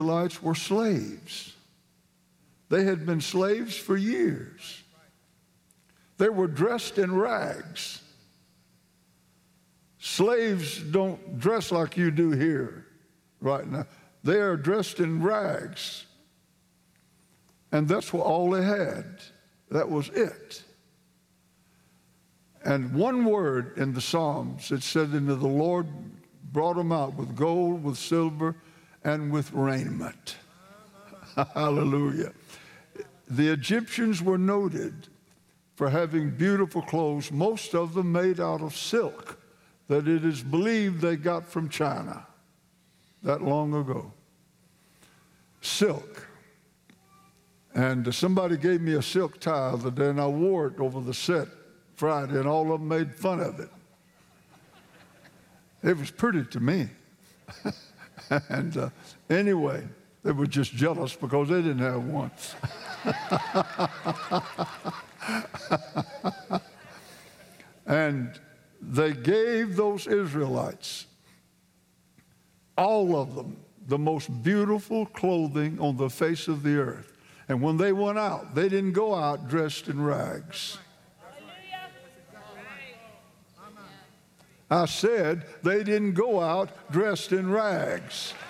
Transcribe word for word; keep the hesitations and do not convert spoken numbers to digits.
Israelites were slaves. They had been slaves for years. They were dressed in rags. Slaves don't dress like you do here right now. They are dressed in rags. And that's what all they had. That was it. And one word in the Psalms, it said, "And the Lord brought them out with gold, with silver, and with raiment." Hallelujah. The Egyptians were noted for having beautiful clothes, most of them made out of silk that it is believed they got from China that long ago. Silk. And somebody gave me a silk tie the other day, and I wore it over the set Friday, and all of them made fun of it. It was pretty to me. and uh, anyway, they were just jealous because they didn't have one. And they gave those Israelites, all of them, the most beautiful clothing on the face of the earth. And when they went out, they didn't go out dressed in rags. I said they didn't go out dressed in rags.